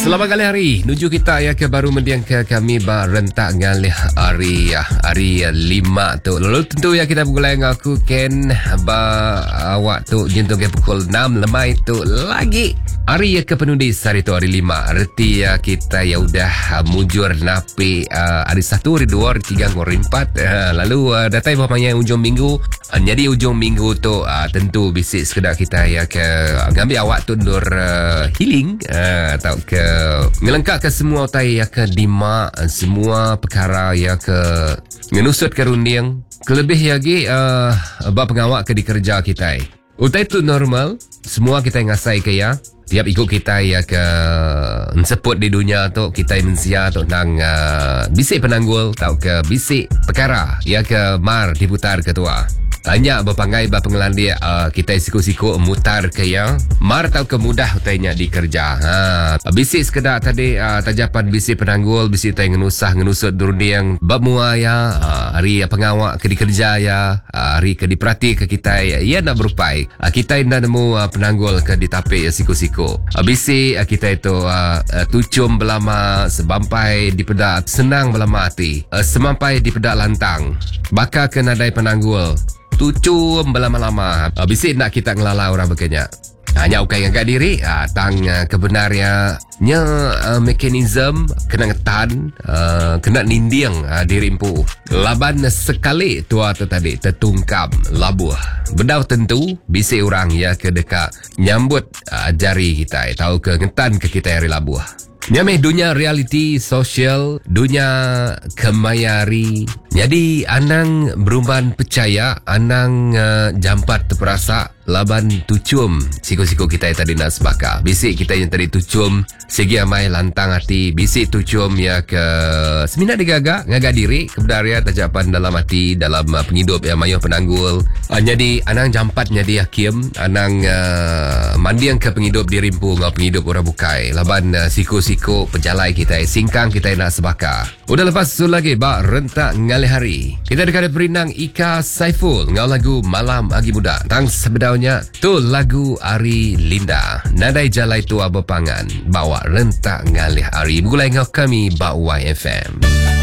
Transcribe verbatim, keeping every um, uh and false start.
Selamat kali hari. Nuju kita ya ke baru mendiang ke kami ba rentak ngalih hari ya. Hari lima tu. Lalu tentu ya kita mulai dengan aku Ken ba awak tu jentung ke pukul enam lemai tu lagi. Hari ya ke penudis hari tu hari lima. Arti ya kita ya udah mujur napi uh, hari satu, hari dua, hari tiga, hari empat. Uh, lalu uh, datai bapaknya ujung minggu. Uh, jadi ujung minggu tu uh, tentu bisik sekedar kita ya ke uh, ngambil awak tu dur uh, healing uh, atau ke ngelengkap ke semua utai ya ke dima semua perkara ya ke ngenusut ke runding kelebih lagi uh, bab pengawak ke di kerja kita utai tu normal semua kita ngasai ke ya tiap ikut kita ya ke nseput di dunia tu kita mensia tu nang uh, bisik penanggul tau ke bisik perkara ya ke mar diputar ketua hanya berpangai berpengelandi uh, kita siku-siku mutar ke ya mar tau kemudah utainya di kerja ha bisik sekedar tadi uh, tajapan bisik penanggul bisik utai ngenusah ngenusut durundiang bab mua ya uh, hari pengawak ke di kerja ya uh, hari ke diperhati ke kita ya, ya nak berupai uh, kita nak nemu uh, penanggul ke di tapik ya siku-siku uh, bisik uh, kita itu uh, uh, tucum belama sebampai di pedak senang belama hati uh, semampai di pedak lantang bakal ke nadai penanggul tucum berlama-lama uh, bisik nak kita ngelala orang berkenyak hanya ukai ngagak diri uh, tang uh, kebenarnya nya uh, mekanisme kena ngetan uh, kena nindiang uh, diri empu laban sekali tua tu tadi tertungkam labuh bedau tentu bisik orang ya ke dekat nyambut uh, jari kita tahu ke ngetan ke kita hari labuh nyameh dunia realiti sosial dunia kemayari jadi anang beruban percaya anang uh, jampat terperasa laban tucum siku-siku kita yang tadi nak sebaka bisik kita yang tadi tucum segi amai lantang hati bisik tucum ya ke semina digagak ngagak diri kebenaran tajapan dalam hati dalam uh, penghidup yang mayuh penanggul uh, jadi anang jampat jadi hakim anang uh, mandiang ke penghidup dirimpu ngau penghidup orang bukai laban uh, siku-siku pejalai kita singkang kita yang nak sebaka udah lepas tu lagi bak rentak ngalih hari kita dekat berinang Ika Saiful ngau lagu Malam Agi Muda tang sebedaunya tu lagu Ari Linda nadai jalai tu abapangan bawa rentak ngalih hari mulai ngau kami bak Y F M.